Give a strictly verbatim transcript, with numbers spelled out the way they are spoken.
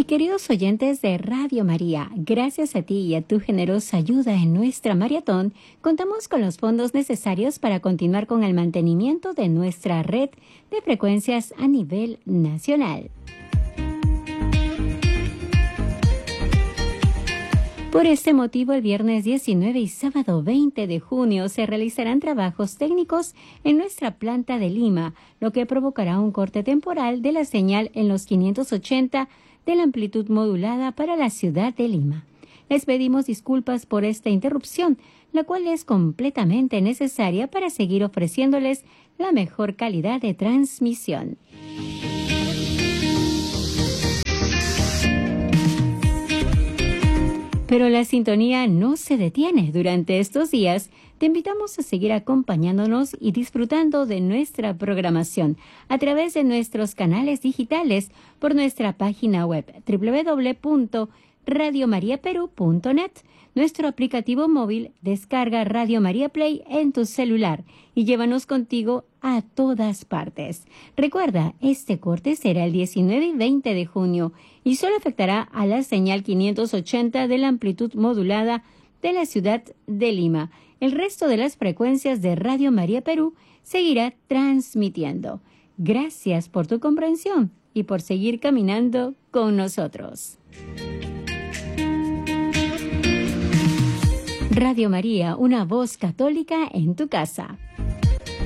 queridos oyentes de Radio María, gracias a ti y a tu generosa ayuda en nuestra maratón, contamos con los fondos necesarios para continuar con el mantenimiento de nuestra red de frecuencias a nivel nacional. Por este motivo, el viernes diecinueve y sábado veinte de junio se realizarán trabajos técnicos en nuestra planta de Lima, lo que provocará un corte temporal de la señal en los quinientos ochenta de la amplitud modulada para la ciudad de Lima. Les pedimos disculpas por esta interrupción, la cual es completamente necesaria para seguir ofreciéndoles la mejor calidad de transmisión. Pero la sintonía no se detiene. Durante estos días, te invitamos a seguir acompañándonos y disfrutando de nuestra programación a través de nuestros canales digitales por nuestra página web doble u doble u doble u punto radio maría perú punto net, nuestro aplicativo móvil. Descarga Radio María Play en tu celular y llévanos contigo a todas partes. Recuerda, este corte será el diecinueve y veinte de junio y solo afectará a la señal quinientos ochenta de la amplitud modulada de la ciudad de Lima. El resto de las frecuencias de Radio María Perú seguirá transmitiendo. Gracias por tu comprensión y por seguir caminando con nosotros. Radio María, una voz católica en tu casa.